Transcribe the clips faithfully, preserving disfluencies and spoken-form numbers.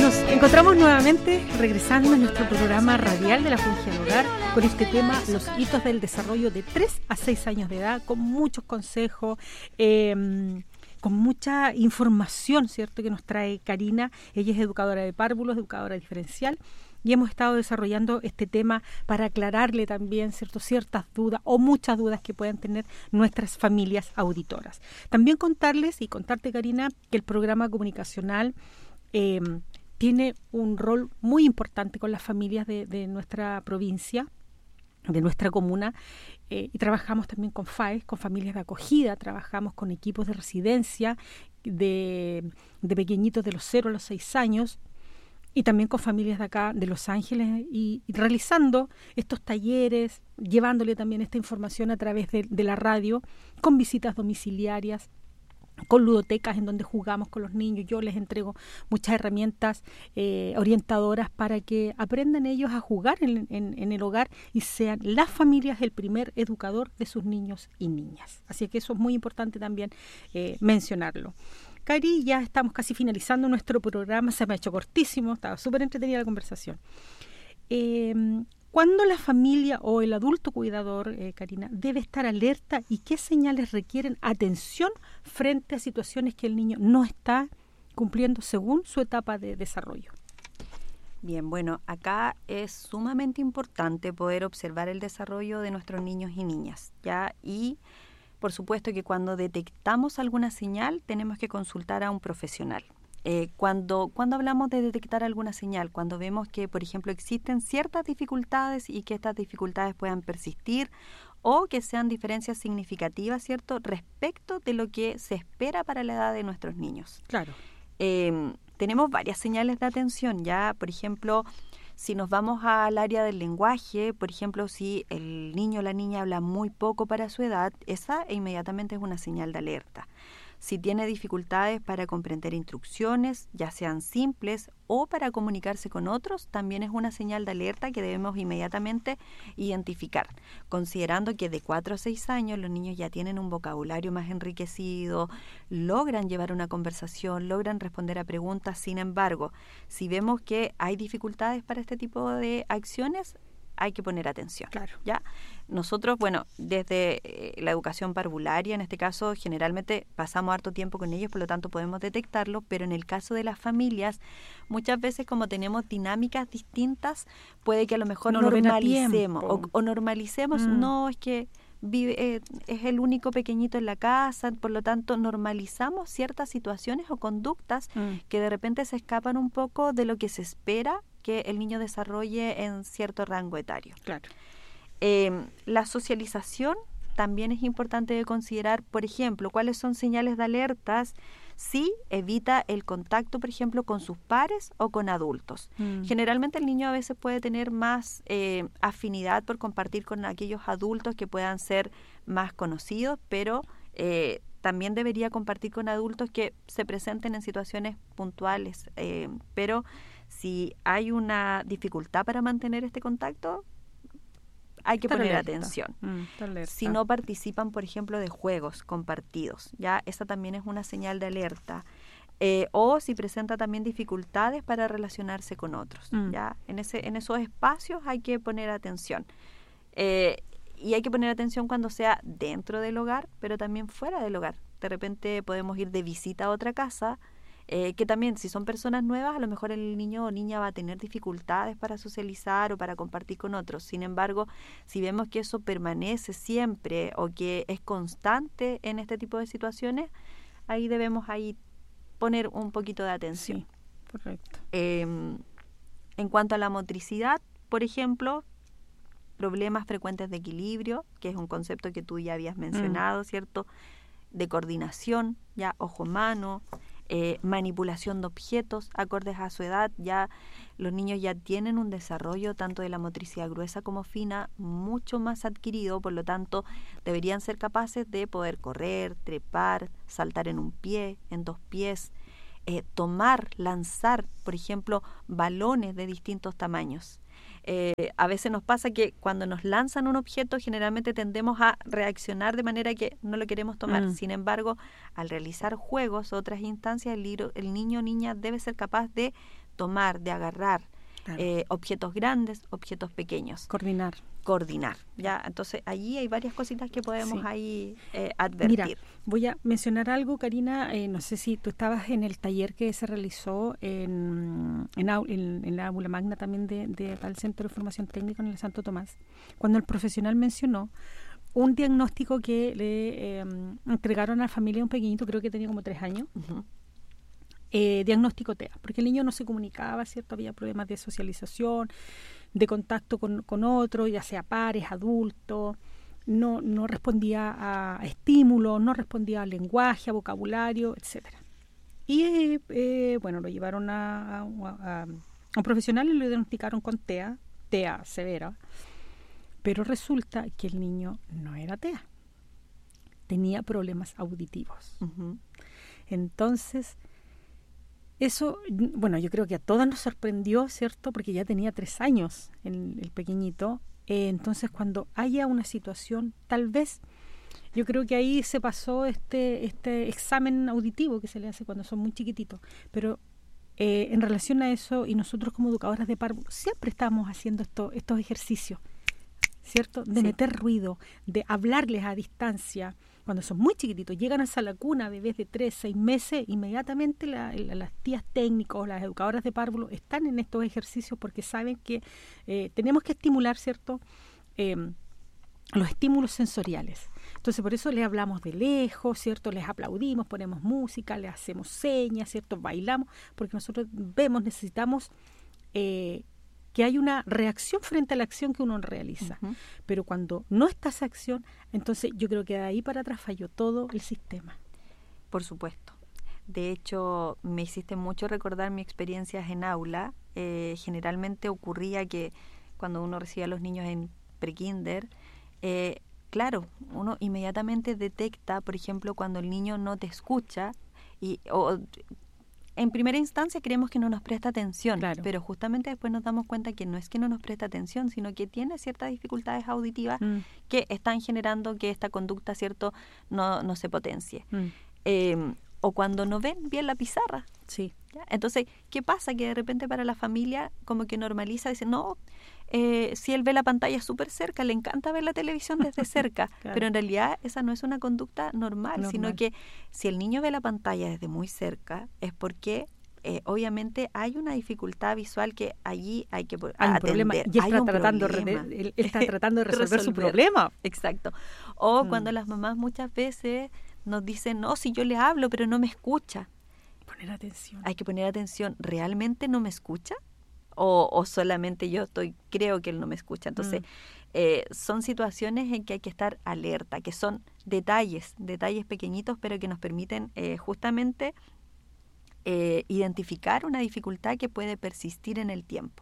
Nos encontramos nuevamente regresando a nuestro programa radial de la Fundación Hogar con este tema, los hitos del desarrollo de tres a seis años de edad, con muchos consejos, eh, con mucha información, ¿cierto?, que nos trae Karina. Ella es educadora de párvulos, educadora diferencial, y hemos estado desarrollando este tema para aclararle también, ¿cierto?, ciertas dudas o muchas dudas que puedan tener nuestras familias auditoras. También contarles y contarte, Karina, que el programa comunicacional eh, tiene un rol muy importante con las familias de, de nuestra provincia, de nuestra comuna, eh, y trabajamos también con F A E S, con familias de acogida, trabajamos con equipos de residencia de, de pequeñitos de los cero a los seis años, y también con familias de acá, de Los Ángeles, y, y realizando estos talleres, llevándole también esta información a través de, de la radio, con visitas domiciliarias, con ludotecas en donde jugamos con los niños. Yo les entrego muchas herramientas eh, orientadoras para que aprendan ellos a jugar en, en, en el hogar y sean las familias el primer educador de sus niños y niñas. Así que eso es muy importante también eh, mencionarlo. Cari, ya estamos casi finalizando nuestro programa, se me ha hecho cortísimo, estaba súper entretenida la conversación. Eh, ¿Cuándo la familia o el adulto cuidador, eh, Karina, debe estar alerta y qué señales requieren atención frente a situaciones que el niño no está cumpliendo según su etapa de desarrollo? Bien, bueno, acá es sumamente importante poder observar el desarrollo de nuestros niños y niñas, ¿ya? Y por supuesto que cuando detectamos alguna señal tenemos que consultar a un profesional. Eh, cuando, cuando hablamos de detectar alguna señal, cuando vemos que, por ejemplo, existen ciertas dificultades y que estas dificultades puedan persistir o que sean diferencias significativas, ¿cierto?, respecto de lo que se espera para la edad de nuestros niños. Claro. Eh, tenemos varias señales de atención, ya, por ejemplo, si nos vamos al área del lenguaje, por ejemplo, si el niño o la niña habla muy poco para su edad, esa inmediatamente es una señal de alerta. Si tiene dificultades para comprender instrucciones, ya sean simples o para comunicarse con otros, también es una señal de alerta que debemos inmediatamente identificar, considerando que de cuatro a seis años los niños ya tienen un vocabulario más enriquecido, logran llevar una conversación, logran responder a preguntas. Sin embargo, si vemos que hay dificultades para este tipo de acciones, hay que poner atención. Claro. ¿Ya? Nosotros, bueno, desde eh, la educación parvularia, en este caso, generalmente pasamos harto tiempo con ellos, por lo tanto podemos detectarlo, pero en el caso de las familias, muchas veces como tenemos dinámicas distintas, puede que a lo mejor no normalicemos o, o normalicemos, mm. no, es que vive, eh, es el único pequeñito en la casa, por lo tanto normalizamos ciertas situaciones o conductas mm. que de repente se escapan un poco de lo que se espera que el niño desarrolle en cierto rango etario. Claro. Eh, la socialización también es importante de considerar, por ejemplo, cuáles son señales de alertas si evita el contacto, por ejemplo, con sus pares o con adultos. Mm. Generalmente el niño a veces puede tener más eh, afinidad por compartir con aquellos adultos que puedan ser más conocidos, pero eh, también debería compartir con adultos que se presenten en situaciones puntuales, eh, pero si hay una dificultad para mantener este contacto, hay que Estar poner alerta. atención. Mm, si no participan, por ejemplo, de juegos compartidos, ya esa también es una señal de alerta. Eh, o si presenta también dificultades para relacionarse con otros. Mm. Ya en ese en esos espacios hay que poner atención. Eh, y hay que poner atención cuando sea dentro del hogar, pero también fuera del hogar. De repente podemos ir de visita a otra casa, Eh, que también si son personas nuevas, a lo mejor el niño o niña va a tener dificultades para socializar o para compartir con otros. Sin embargo, si vemos que eso permanece siempre o que es constante en este tipo de situaciones, ahí debemos ahí poner un poquito de atención. Sí, correcto. Eh, en cuanto a la motricidad, por ejemplo, problemas frecuentes de equilibrio, que es un concepto que tú ya habías mencionado, mm. ¿cierto? De coordinación, ya ojo-mano, Eh, manipulación de objetos acordes a su edad. Ya los niños ya tienen un desarrollo tanto de la motricidad gruesa como fina mucho más adquirido, por lo tanto deberían ser capaces de poder correr, trepar, saltar en un pie, en dos pies, eh, tomar, lanzar, por ejemplo, balones de distintos tamaños. Eh, a veces nos pasa que cuando nos lanzan un objeto, generalmente tendemos a reaccionar de manera que no lo queremos tomar. Mm. Sin embargo, al realizar juegos, otras instancias, el, libro, el niño o niña debe ser capaz de tomar, de agarrar Claro. eh, objetos grandes, objetos pequeños. Coordinar. Coordinar, ¿ya? Entonces, allí hay varias cositas que podemos Sí. ahí eh, advertir. Mira, voy a mencionar algo, Karina. Eh, no sé si tú estabas en el taller que se realizó en, en, au- en, en la aula magna también de, de, para el Centro de Formación Técnica en el Santo Tomás, cuando el profesional mencionó un diagnóstico que le eh, entregaron a la familia de un pequeñito, creo que tenía como tres años, Uh-huh. eh, diagnóstico T E A, porque el niño no se comunicaba, ¿cierto? Había problemas de socialización, de contacto con, con otros, ya sea pares, adultos, no, no respondía a, a estímulos, no respondía al lenguaje, a vocabulario, etcétera. Y eh, eh, bueno, lo llevaron a, a, a, a un profesional y lo diagnosticaron con T E A, T E A severa, pero resulta que el niño no era T E A, tenía problemas auditivos. Uh-huh. Entonces, eso, bueno, yo creo que a todas nos sorprendió, ¿cierto? Porque ya tenía tres años el, el pequeñito. Eh, entonces, cuando haya una situación, tal vez, yo creo que ahí se pasó este, este examen auditivo que se le hace cuando son muy chiquititos. Pero eh, en relación a eso, y nosotros como educadoras de párvulos, siempre estamos haciendo esto, estos ejercicios, ¿cierto? De Sí. meter ruido, de hablarles a distancia. Cuando son muy chiquititos, llegan hasta la cuna, bebés de tres, seis meses, inmediatamente la, la, las tías técnicos, las educadoras de párvulos están en estos ejercicios porque saben que eh, tenemos que estimular, ¿cierto?, eh, los estímulos sensoriales. Entonces, por eso les hablamos de lejos, ¿cierto? Les aplaudimos, ponemos música, les hacemos señas, ¿cierto? Bailamos, porque nosotros vemos, necesitamos eh, que hay una reacción frente a la acción que uno realiza. Uh-huh. Pero cuando no está esa acción, entonces yo creo que de ahí para atrás falló todo el sistema. Por supuesto. De hecho, me hiciste mucho recordar mis experiencias en aula. Eh, generalmente ocurría que cuando uno recibía a los niños en prekinder, eh, claro, uno inmediatamente detecta, por ejemplo, cuando el niño no te escucha y o, en primera instancia creemos que no nos presta atención, Claro. pero justamente después nos damos cuenta que no es que no nos presta atención, sino que tiene ciertas dificultades auditivas Mm, que están generando que esta conducta, ¿cierto?, no, no se potencie. mm, Eh, o cuando no ven bien la pizarra. sí. ¿Ya? Entonces, ¿qué pasa? Que de repente para la familia como que normaliza, dice, no, eh, si él ve la pantalla súper cerca, le encanta ver la televisión desde cerca, Claro. pero en realidad esa no es una conducta normal, Normal. sino que si el niño ve la pantalla desde muy cerca, es porque eh, obviamente hay una dificultad visual que allí hay que po- Hay un atender. problema y Hay está un tratando, problema. re- él está tratando de resolver su Resolver. problema. Exacto. O Mm. cuando las mamás muchas veces nos dicen, no, si yo le hablo, pero no me escucha. Poner atención. Hay que poner atención, ¿realmente no me escucha? O, o solamente yo estoy, creo que él no me escucha. Entonces, Mm. eh, son situaciones en que hay que estar alerta, que son detalles, detalles pequeñitos, pero que nos permiten eh, justamente eh, identificar una dificultad que puede persistir en el tiempo.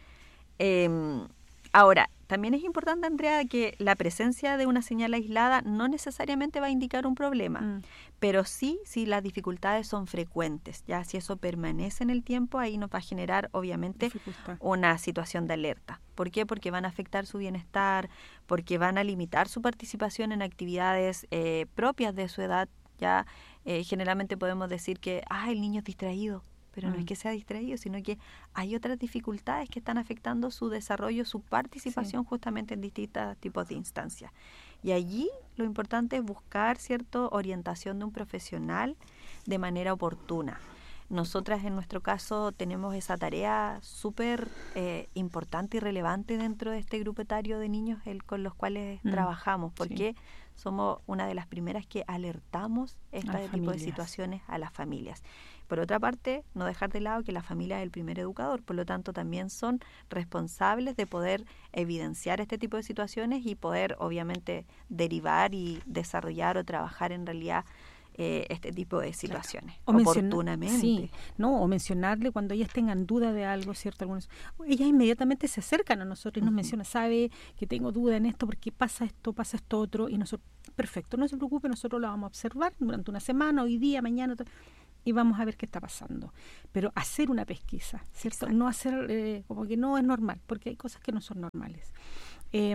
Eh, ahora, también es importante, Andrea, que la presencia de una señal aislada no necesariamente va a indicar un problema, Mm, pero sí si las dificultades son frecuentes, ya si eso permanece en el tiempo, ahí nos va a generar obviamente dificultad. una situación de alerta. ¿Por qué? Porque van a afectar su bienestar, porque van a limitar su participación en actividades eh, propias de su edad. Ya eh, generalmente podemos decir que ah, el niño es distraído, pero no Mm. es que sea distraído, sino que hay otras dificultades que están afectando su desarrollo, su participación justamente en distintos tipos de instancias. Y allí lo importante es buscar cierta orientación de un profesional de manera oportuna. Nosotras en nuestro caso tenemos esa tarea súper eh, importante y relevante dentro de este grupo etario de niños el, con los cuales Mm, trabajamos, sí. porque somos una de las primeras que alertamos este las tipo de familias. situaciones a las familias. Por otra parte, no dejar de lado que la familia es el primer educador, por lo tanto también son responsables de poder evidenciar este tipo de situaciones y poder obviamente derivar y desarrollar o trabajar en realidad eh, este tipo de situaciones O menciona- oportunamente. Sí, no, o mencionarle cuando ellas tengan duda de algo, ¿cierto? Algunos, ellas inmediatamente se acercan a nosotros y nos Ujú. mencionan, sabe que tengo duda en esto, porque pasa esto, pasa esto otro, y nosotros, perfecto, no se preocupe, nosotros lo vamos a observar durante una semana, hoy día, mañana, to- y vamos a ver qué está pasando. Pero hacer una pesquisa, ¿cierto? Exacto. No hacer eh, como que no es normal, porque hay cosas que no son normales. Eh,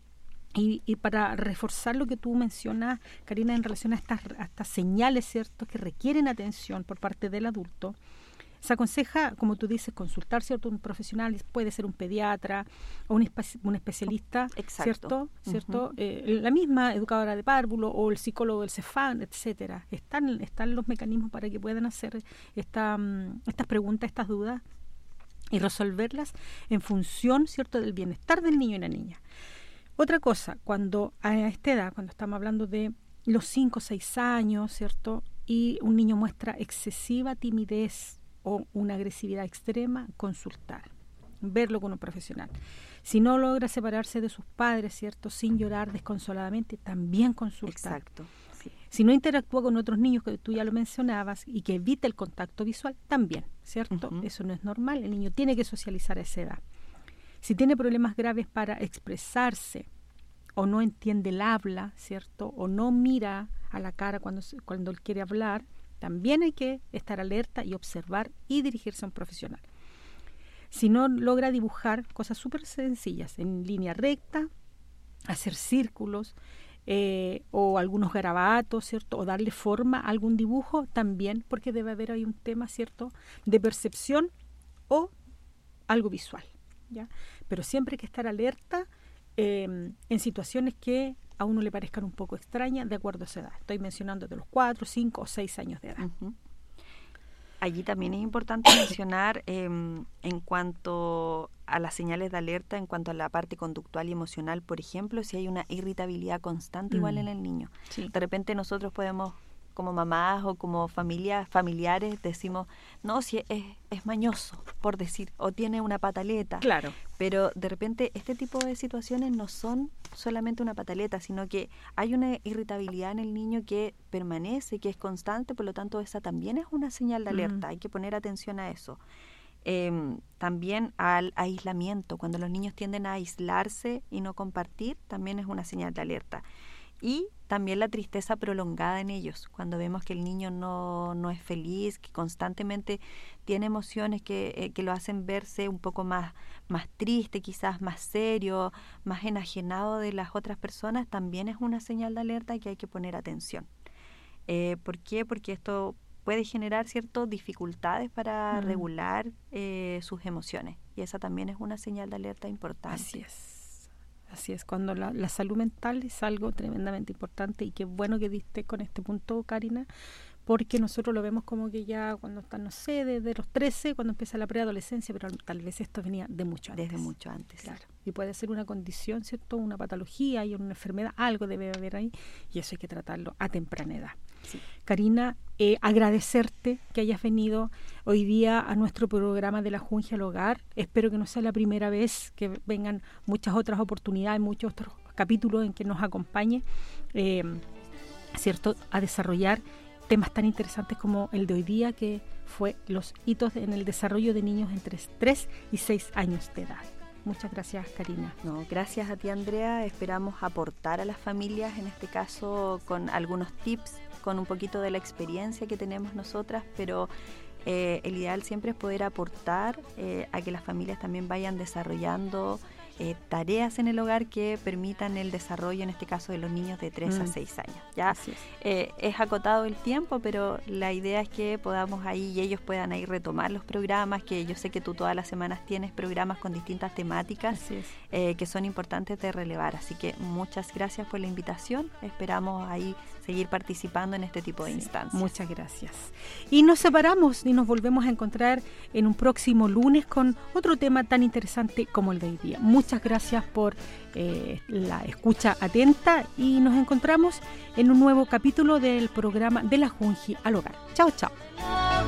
y, y para reforzar lo que tú mencionas, Karina, en relación a estas, a estas señales, ¿cierto?, que requieren atención por parte del adulto, se aconseja, como tú dices, consultar, ¿cierto?, un profesional, puede ser un pediatra o un, espe- un especialista, Exacto. ¿cierto? ¿Cierto? Uh-huh. Eh, la misma educadora de párvulo o el psicólogo del Cefam, etcétera. Están, están los mecanismos para que puedan hacer esta, um, estas preguntas, estas dudas y resolverlas en función, ¿cierto?, del bienestar del niño y la niña. Otra cosa, cuando a esta edad, cuando estamos hablando de los cinco o seis años, ¿cierto?, y un niño muestra excesiva timidez o una agresividad extrema, consultar, verlo con un profesional. Si no logra separarse de sus padres, ¿cierto?, sin llorar desconsoladamente, también consultar. Exacto. Sí. Si no interactúa con otros niños, que tú ya lo mencionabas, y que evita el contacto visual, también, ¿cierto? Uh-huh. Eso no es normal, el niño tiene que socializar a esa edad. Si tiene problemas graves para expresarse, o no entiende el habla, ¿cierto?, o no mira a la cara cuando, cuando él quiere hablar, también hay que estar alerta y observar y dirigirse a un profesional. Si no logra dibujar cosas súper sencillas, en línea recta, hacer círculos eh, o algunos garabatos, ¿cierto?, o darle forma a algún dibujo, también, porque debe haber ahí un tema, ¿cierto?, de percepción o algo visual, ¿ya? Pero siempre hay que estar alerta eh, en situaciones que a uno le parezcan un poco extrañas de acuerdo a esa edad. Estoy mencionando de los cuatro, cinco o seis años de edad. Uh-huh. Allí también es importante mencionar eh, en cuanto a las señales de alerta, en cuanto a la parte conductual y emocional, por ejemplo, si hay una irritabilidad constante mm. igual en el niño. Sí. De repente nosotros podemos, como mamás o como familias, familiares, decimos, no, si es, es mañoso, por decir, o tiene una pataleta. Claro. Pero de repente este tipo de situaciones no son solamente una pataleta, sino que hay una irritabilidad en el niño que permanece, que es constante, por lo tanto esa también es una señal de alerta, mm. hay que poner atención a eso. Eh, también al aislamiento, cuando los niños tienden a aislarse y no compartir, también es una señal de alerta. Y también la tristeza prolongada en ellos, cuando vemos que el niño no, no es feliz, que constantemente tiene emociones que, eh, que lo hacen verse un poco más, más triste, quizás más serio, más enajenado de las otras personas, también es una señal de alerta que hay que poner atención. Eh, ¿Por qué? Porque esto puede generar ciertas dificultades para mm. regular eh, sus emociones, y esa también es una señal de alerta importante. Así es. Así es, cuando la, la salud mental es algo tremendamente importante, y qué bueno que diste con este punto, Karina, porque nosotros lo vemos como que ya cuando están, no sé, desde los trece, cuando empieza la preadolescencia, pero tal vez esto venía de mucho antes. Desde mucho antes. Claro. Y puede ser una condición, ¿cierto?, una patología y una enfermedad, algo debe haber ahí, y eso hay que tratarlo a temprana edad. Sí. Karina, eh, agradecerte que hayas venido hoy día a nuestro programa de La Jungia al Hogar. Espero que no sea la primera vez, que vengan muchas otras oportunidades, muchos otros capítulos en que nos acompañe, eh, ¿cierto?, a desarrollar temas tan interesantes como el de hoy día, que fue los hitos en el desarrollo de niños entre tres y seis años de edad. Muchas gracias, Karina. No, gracias a ti, Andrea. Esperamos aportar a las familias, en este caso con algunos tips, con un poquito de la experiencia que tenemos nosotras, pero eh, el ideal siempre es poder aportar eh, a que las familias también vayan desarrollando eh, tareas en el hogar que permitan el desarrollo, en este caso, de los niños de tres mm. a seis años. Ya es. Eh, es acotado el tiempo, pero la idea es que podamos ahí y ellos puedan ahí retomar los programas, que yo sé que tú todas las semanas tienes programas con distintas temáticas eh, que son importantes de relevar. Así que muchas gracias por la invitación. Esperamos ahí seguir participando en este tipo de sí, instancias. Muchas gracias. Y nos separamos y nos volvemos a encontrar en un próximo lunes con otro tema tan interesante como el de hoy día. Muchas gracias por eh, la escucha atenta, y nos encontramos en un nuevo capítulo del programa de La Jungia al Hogar. Chao, chao.